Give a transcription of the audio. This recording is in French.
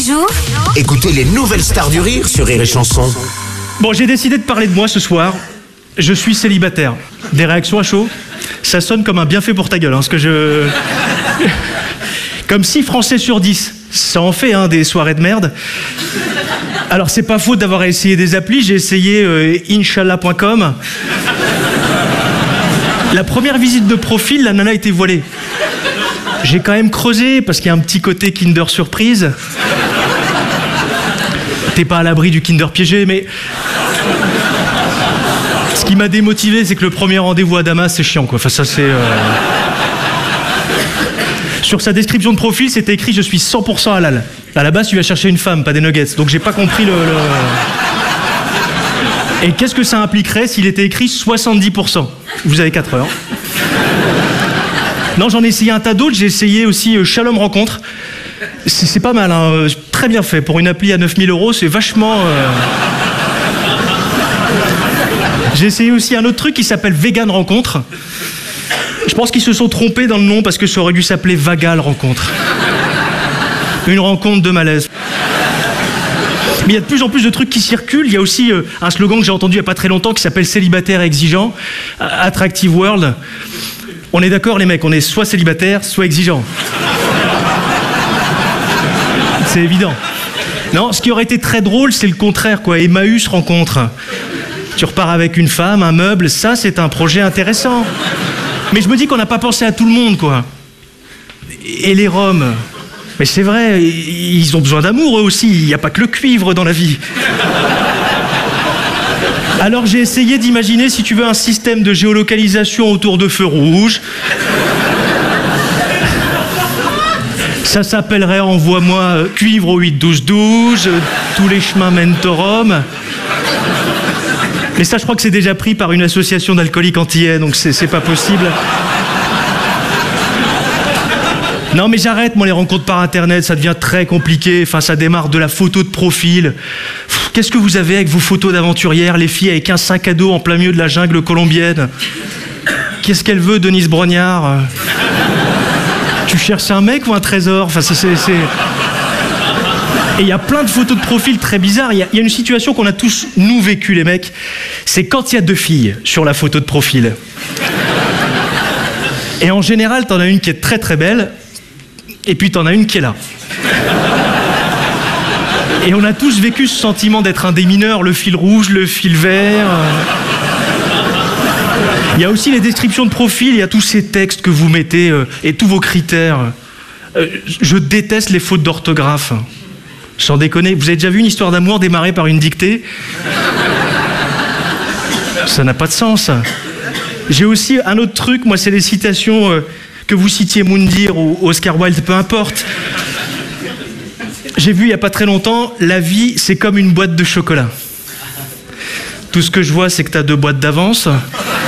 jours. Écoutez les nouvelles stars du rire sur Rire et Chanson. Bon, j'ai décidé de parler de moi ce soir. Je suis célibataire. Des réactions à chaud? Ça sonne comme un bienfait pour ta gueule, hein, ce que je... Comme 6 Français sur 10. Ça en fait, hein, des soirées de merde. Alors, c'est pas faute d'avoir essayé des applis. J'ai essayé Inch'Allah.com. La première visite de profil, la nana était voilée. J'ai quand même creusé, parce qu'il y a un petit côté Kinder Surprise. T'es pas à l'abri du Kinder piégé, mais... Ce qui m'a démotivé, c'est que le premier rendez-vous à Damas, c'est chiant, quoi. Enfin, ça, c'est... Sur sa description de profil, c'était écrit « Je suis 100% halal ». À la base, tu vas chercher une femme, pas des nuggets. Donc, j'ai pas compris le... Et qu'est-ce que ça impliquerait s'il était écrit 70%? Vous avez 4 heures. Non, j'en ai essayé un tas d'autres. J'ai essayé aussi Shalom Rencontre. C'est pas mal, hein. Très bien fait. Pour une appli à 9 000 €, c'est vachement... J'ai essayé aussi un autre truc qui s'appelle Vegan Rencontre. Je pense qu'ils se sont trompés dans le nom parce que ça aurait dû s'appeler Vagal Rencontre. Une rencontre de malaise. Mais il y a de plus en plus de trucs qui circulent. Il y a aussi un slogan que j'ai entendu il n'y a pas très longtemps qui s'appelle Célibataire exigeant, Attractive World. On est d'accord les mecs, on est soit célibataire, soit exigeant. C'est évident. Non, ce qui aurait été très drôle, c'est le contraire, quoi. Emmaüs Rencontre. Tu repars avec une femme, un meuble, ça c'est un projet intéressant. Mais je me dis qu'on n'a pas pensé à tout le monde, quoi. Et les Roms. Mais c'est vrai, ils ont besoin d'amour eux aussi, il n'y a pas que le cuivre dans la vie. Alors j'ai essayé d'imaginer, si tu veux, un système de géolocalisation autour de feux rouges. Ça s'appellerait Envoie-moi cuivre au 8-12-12, tous les chemins mènent au Rome. Mais ça, je crois que c'est déjà pris par une association d'alcooliques antillais, donc c'est pas possible. Non, mais j'arrête, moi, les rencontres par Internet, ça devient très compliqué. Enfin, ça démarre de la photo de profil. Qu'est-ce que vous avez avec vos photos d'aventurières, les filles avec un sac à dos en plein milieu de la jungle colombienne? Qu'est-ce qu'elle veut, Denise Brognard? Tu cherches un mec ou un trésor? Enfin, c'est... Et il y a plein de photos de profil très bizarres. Il y a une situation qu'on a tous, nous, vécu, les mecs. C'est quand il y a 2 filles sur la photo de profil. Et en général, t'en as une qui est très très belle, et puis t'en as une qui est là. Et on a tous vécu ce sentiment d'être un des mineurs, le fil rouge, le fil vert. Il y a aussi les descriptions de profil, il y a tous ces textes que vous mettez, et tous vos critères. Je déteste les fautes d'orthographe. Sans déconner, vous avez déjà vu une histoire d'amour démarrer par une dictée? Ça n'a pas de sens. J'ai aussi un autre truc, moi, c'est les citations que vous citiez Moundir ou Oscar Wilde, peu importe. J'ai vu il n'y a pas très longtemps, la vie, c'est comme une boîte de chocolat. Tout ce que je vois, c'est que tu as 2 boîtes d'avance.